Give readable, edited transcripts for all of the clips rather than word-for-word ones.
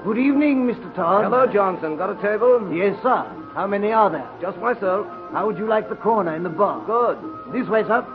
Good evening, Mr. Todd. Hello, Johnson. Got a table? Yes, sir. How many are there? Just myself. How would you like the corner in the bar? Good. This way, sir.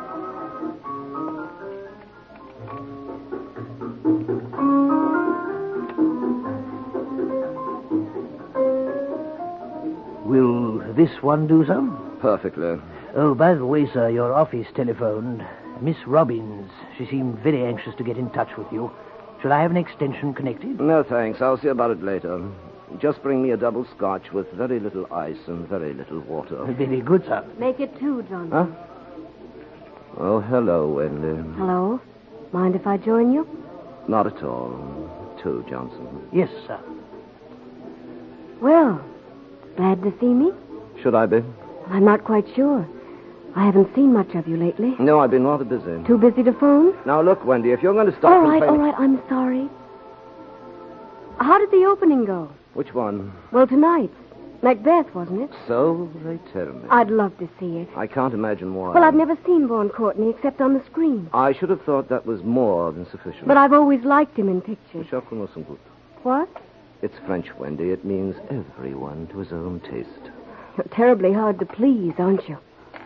Will this one do, sir? Perfectly. Oh, by the way, sir, your office telephoned. Miss Robbins. She seemed very anxious to get in touch with you. Shall I have an extension connected? No, thanks. I'll see about it later. Just bring me a double scotch with very little ice and very little water. Very good, sir. Make it 2, Johnson. Huh? Oh, hello, Wendy. Hello? Mind if I join you? Not at all. 2, Johnson. Yes, sir. Well, glad to see me? Should I be? I'm not quite sure. I haven't seen much of you lately. No, I've been rather busy. Too busy to phone? Now, look, Wendy, if you're going to stop All right, complaining... I'm sorry. How did the opening go? Which one? Well, tonight. Macbeth, wasn't it? So they tell me. I'd love to see it. I can't imagine why. Well, I've never seen Vaughan Courtney except on the screen. I should have thought that was more than sufficient. But I've always liked him in pictures. What? It's French, Wendy. It means everyone to his own taste. You're terribly hard to please, aren't you?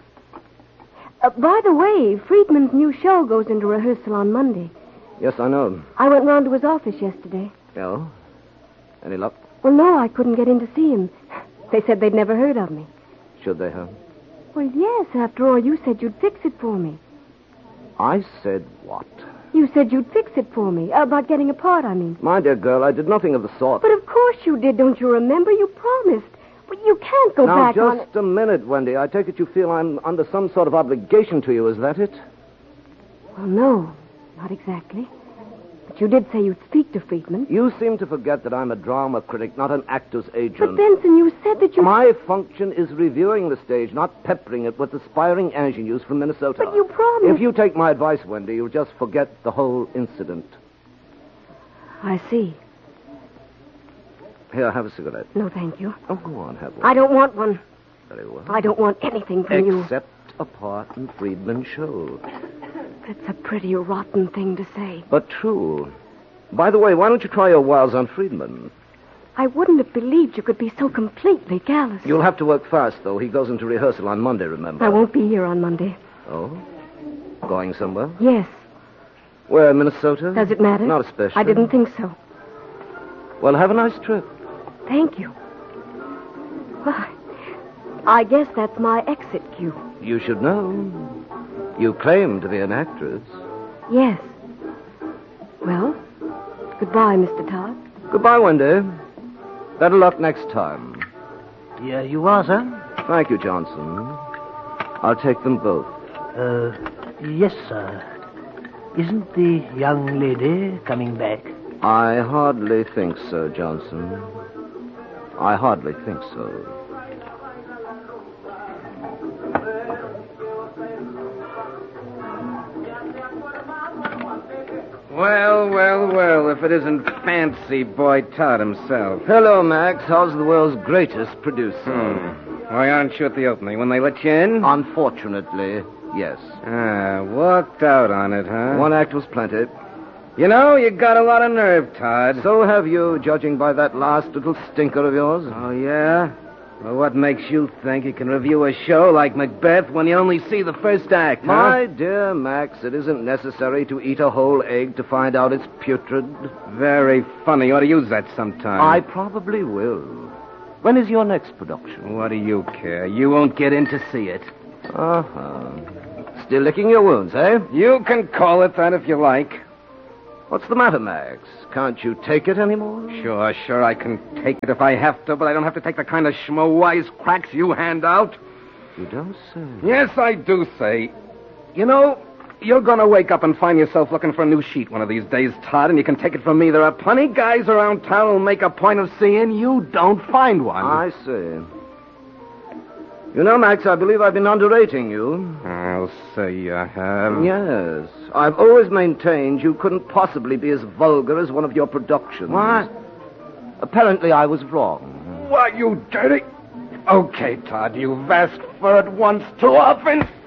By the way, Friedman's new show goes into rehearsal on Monday. Yes, I know. I went round to his office yesterday. Oh? Any luck? Well, no, I couldn't get in to see him. They said they'd never heard of me. Should they have? Well, yes, after all, you said you'd fix it for me. I said what? You said you'd fix it for me. About getting a part, I mean. My dear girl, I did nothing of the sort. But of course you did, don't you remember? You promised. But you can't go now, back on it. Now, just a minute, Wendy. I take it you feel I'm under some sort of obligation to you, is that it? Well, no, not exactly. But you did say you'd speak to Friedman. You seem to forget that I'm a drama critic, not an actor's agent. But, Benson, you said that you... My function is reviewing the stage, not peppering it with aspiring ingenues from Minnesota. But you promised... If you take my advice, Wendy, you'll just forget the whole incident. I see. Here, have a cigarette. No, thank you. Oh, go on, have one. I don't want one. Very well. I don't want anything from you. Except a part in Friedman's show. That's a pretty rotten thing to say. But true. By the way, why don't you try your wiles on Friedman? I wouldn't have believed you could be so completely callous. You'll have to work fast, though. He goes into rehearsal on Monday, remember? I won't be here on Monday. Oh? Going somewhere? Yes. Where, Minnesota? Does it matter? Not especially. I didn't think so. Well, have a nice trip. Thank you. Well, I guess that's my exit cue. You should know. You claim to be an actress. Yes. Well, goodbye, Mr. Todd. Goodbye, Wendy. Better luck next time. Here you are, sir. Thank you, Johnson. I'll take them both. Yes, sir. Isn't the young lady coming back? I hardly think so, Johnson. I hardly think so. Well, if it isn't Fancy Boy Todd himself. Hello, Max. How's the world's greatest producer? Why aren't you at the opening? When they let you in? Unfortunately, yes. Walked out on it, huh? One act was plenty. You know, you got a lot of nerve, Todd. So have you, judging by that last little stinker of yours. Oh, yeah? Well, what makes you think you can review a show like Macbeth when you only see the first act, huh? My dear Max, it isn't necessary to eat a whole egg to find out it's putrid. Very funny. You ought to use that sometime. I probably will. When is your next production? What do you care? You won't get in to see it. Uh-huh. Still licking your wounds, eh? You can call it that if you like. What's the matter, Max? Can't you take it anymore? Sure, I can take it if I have to, but I don't have to take the kind of schmo wisecracks you hand out. You don't say. Yes, I do say. You know, you're going to wake up and find yourself looking for a new sheet one of these days, Todd, and you can take it from me. There are plenty guys around town who'll make a point of seeing you don't find one. I see. You know, Max, I believe I've been underrating you. I'll say you have. Yes. I've always maintained you couldn't possibly be as vulgar as one of your productions. What? Apparently I was wrong. What, you dirty... Okay, Todd, you've asked for it once too often.